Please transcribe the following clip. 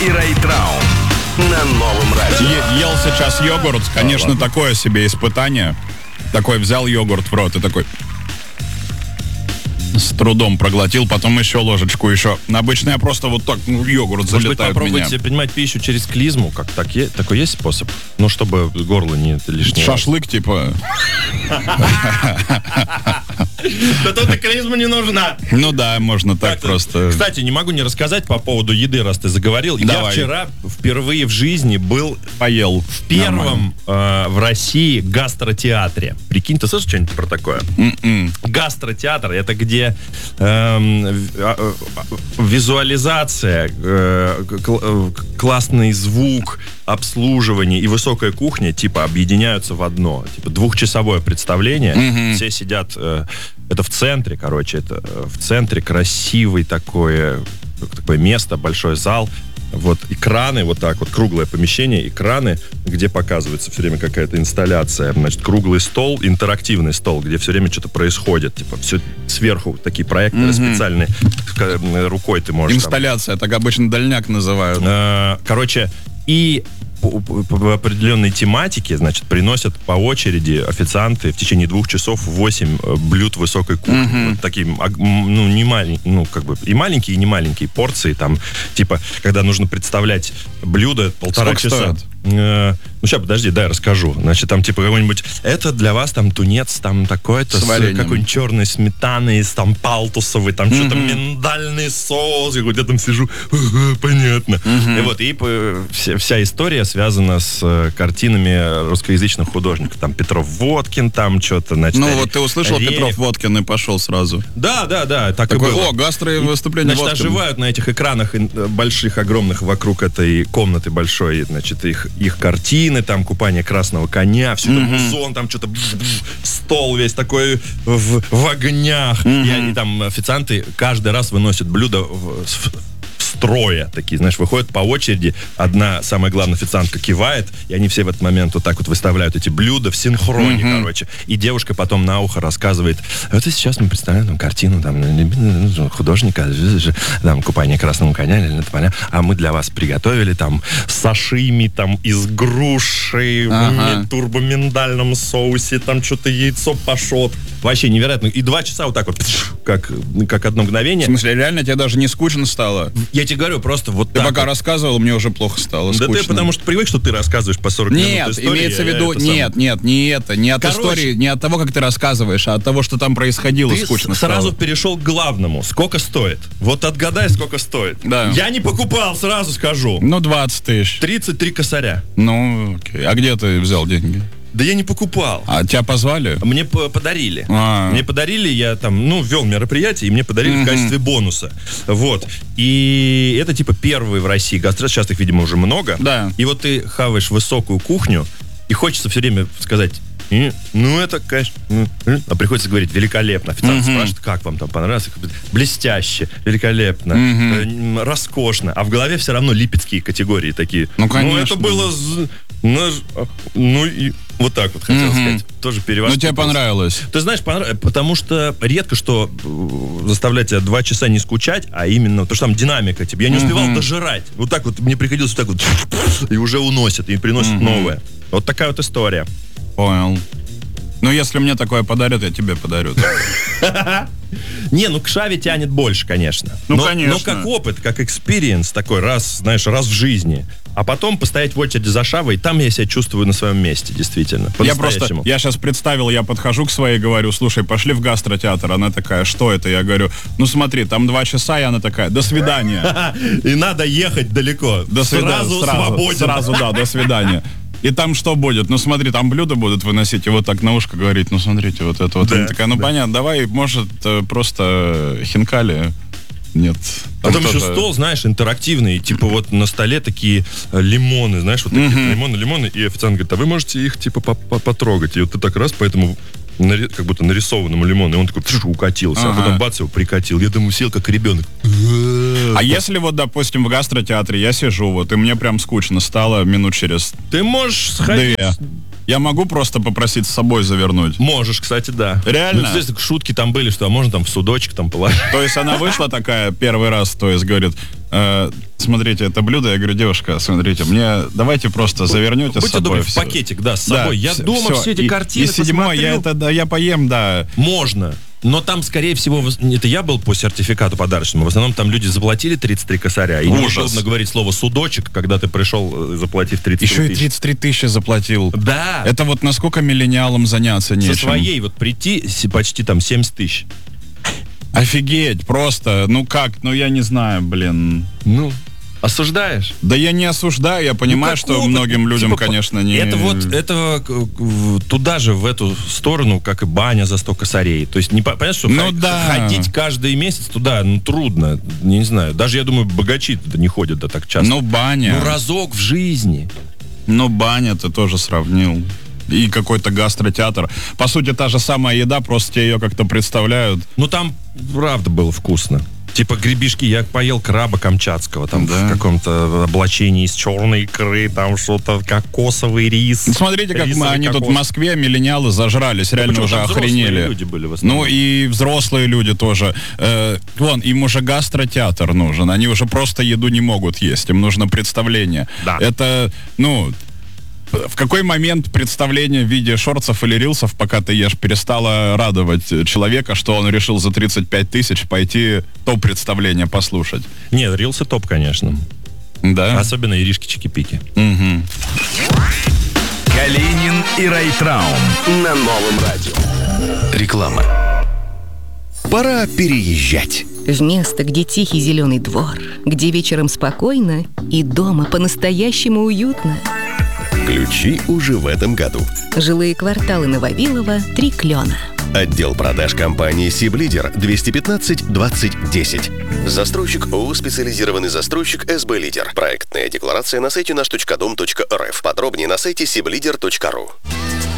и Райтрау на новом радио. Ел сейчас йогурт, конечно, такое себе испытание. Такой взял йогурт в рот и такой... С трудом проглотил, потом еще ложечку еще. Обычно я просто вот так, йогурт залетает в меня. Может быть, попробуйте принимать пищу через клизму, как такой есть способ? Ну, чтобы горло не лишнее. Шашлык, типа. Да тут и клизма не нужна. Ну да, можно так просто. Кстати, не могу не рассказать по поводу еды, раз ты заговорил. Я вчера впервые в жизни поел в первом в России гастротеатре. Прикинь, ты слышишь что-нибудь про такое? Гастротеатр — это где визуализация, классный звук, обслуживание и высокая кухня типа объединяются в одно. Типа двухчасовое представление. Все сидят... Это в центре, короче. Это в центре красивый такое место, большой зал. Вот экраны, вот так вот, круглое помещение, экраны, где показывается все время какая-то инсталляция. Значит, круглый стол, интерактивный стол, где все время что-то происходит. Типа все сверху такие проекторы специальные. Рукой ты можешь... Инсталляция, так обычно дальняк называют. Короче, и по определенной тематике, значит, приносят по очереди официанты в течение 2 часов 8 блюд высокой кухни. Вот такие, ну, не маленькие, ну, как бы и маленькие, и не маленькие порции, там, типа, когда нужно представлять блюдо 1,5 часа. Стоит? Ну, сейчас, подожди, дай расскажу. Значит, там, типа, какой-нибудь, это для вас, там, тунец, там, такой-то, с какой-нибудь черной сметаной, там, палтусовый, там, что-то миндальный соус. Я где-то сижу, понятно. И вот, и вся история связана с картинами русскоязычных художников. Там, Петров Водкин, там, что-то, значит... Ну, вот ты услышал Петров Водкин и пошел сразу. Да, так такой, и было. О, гастро-выступление Водкина. Значит, оживают на этих экранах больших, огромных вокруг этой комнаты большой, значит, их картины, там купание красного коня, все это музон, там что-то стол весь такой в огнях. И там официанты каждый раз выносят блюдо в строя такие, знаешь, выходят по очереди, одна, самая главная официантка кивает, и они все в этот момент вот так вот выставляют эти блюда в синхроне, короче. И девушка потом на ухо рассказывает, вот сейчас мы представляем там картину там художника, там купание красного коня, а мы для вас приготовили там сашими там из груши в турбоминдальном соусе, там что-то яйцо пашот. Вообще невероятно. И 2 часа вот так вот, как одно мгновение. В смысле, реально тебе даже не скучно стало? Я тебе говорю, просто вот ты так. Ты пока рассказывал, мне уже плохо стало, скучно. Да ты потому что привык, что ты рассказываешь по 40 минут истории. Нет, имеется в виду, не от истории, не от того, как ты рассказываешь, а от того, что там происходило, ты скучно сразу стало. Перешел к главному. Сколько стоит? Вот отгадай, сколько стоит. Да. Я не покупал, сразу скажу. Ну, 20 тысяч. 33 косаря. Ну, окей. А где ты взял деньги? Да я не покупал. А тебя позвали? Мне подарили. А-а-а. Мне подарили, я там, вел мероприятие, и мне подарили в качестве бонуса. Вот. И это типа первый в России гастро. Сейчас их, видимо, уже много. Да. И вот ты хаваешь высокую кухню, и хочется все время сказать... Ну, это, конечно... А приходится говорить великолепно. Официант спрашивает, как вам там понравилось? Блестяще, великолепно, роскошно. А в голове все равно липецкие категории такие. Ну, конечно. Ну, это было... Ну, и вот так вот хотел сказать. Тоже перевод. Ну, тебе понравилось? Ты знаешь, потому что редко что заставляет тебя 2 часа не скучать, а именно, потому что там динамика. Типа, я не успевал дожирать. Вот так вот, мне приходилось вот так вот, и уже уносят, и приносят новое. Вот такая вот история. Понял. Ну, если мне такое подарят, я тебе подарю. Не, к шаве тянет больше, конечно. Ну, конечно. Но как опыт, как экспириенс такой, раз в жизни. А потом постоять в очереди за шавой, там я себя чувствую на своем месте, действительно. Я сейчас представил, я подхожу к своей, говорю, слушай, пошли в гастротеатр. Она такая, что это? Я говорю, ну смотри, там 2 часа, и она такая, до свидания. И надо ехать далеко. До свидания. Сразу свободен. Сразу, да, до свидания. И там что будет? Ну смотри, там блюда будут выносить, и вот так на ушко говорить, ну смотрите, вот это вот. Да, она такая, понятно, давай, может, просто хинкали. Нет. Потом еще стол, знаешь, интерактивный, типа вот на столе такие лимоны, знаешь, вот такие лимоны, и официант говорит, а вы можете их типа потрогать. И вот ты так раз, поэтому как будто нарисованному лимону, и он такой укатился, а потом бац, его прикатил. Я думаю, сел как ребенок. А если вот, допустим, в гастротеатре я сижу, вот, и мне прям скучно стало минут через... Ты можешь сходить... Я могу просто попросить с собой завернуть? Можешь, кстати, да. Реально? Ну, здесь шутки там были, что можно там в судочек там положить. То есть она вышла такая первый раз, то есть говорит, смотрите, это блюдо. Я говорю, девушка, смотрите, мне давайте просто завернете с Будьте собой. добры, в пакетик, да, с собой. Я дома все эти картины И седьмое, я поем, да. Можно. Но там, скорее всего, это я был по сертификату подарочному. В основном там люди заплатили 33 косаря. И неудобно говорить слово «судочек», когда ты пришел, заплатив 33 Еще тысяч. и 33 тысячи заплатил. Да. Это вот насколько миллениалам заняться нечем. Со своей вот прийти почти там 70 тысяч. Офигеть, просто, ну как, ну я не знаю, блин. Ну, осуждаешь? Да я не осуждаю, я понимаю, что многим людям, конечно, не... Это туда же, в эту сторону, как и баня за 100 косарей. То есть, понятно, что ходить каждый месяц туда, трудно. Не знаю, даже, я думаю, богачи туда не ходят так часто. Ну, баня. Разок в жизни. Ну, баня ты тоже сравнил. И какой-то гастротеатр. По сути, та же самая еда, просто тебе ее как-то представляют. Ну, там, правда, было вкусно. Типа гребешки, я поел краба камчатского, там в каком-то облачении из черной икры, там что-то, кокосовый рис. Ну, смотрите, как они тут в Москве, миллениалы, зажрались, реально уже охренели. Люди были в основном. Ну и взрослые люди тоже. Вон, им уже гастротеатр нужен, они уже просто еду не могут есть, им нужно представление. Да. Это, в какой момент представление в виде шортсов или рилсов, пока ты ешь, перестало радовать человека, что он решил за 35 тысяч пойти то представление послушать? Нет, рилсы топ, конечно. Да? Особенно Иришки Чики-Пики. Угу. Калинин и Райтраум на новом радио. Реклама. Пора переезжать. В место, где тихий зеленый двор, где вечером спокойно и дома по-настоящему уютно. Ключи уже в этом году. Жилые кварталы на Вавилова, 3 Клена. Отдел продаж компании «Сиблидер» 215 20 10. Застройщик ООО «Специализированный застройщик СБ Лидер». Проектная декларация на сайте наш.дом.рф. Подробнее на сайте siblider.ru.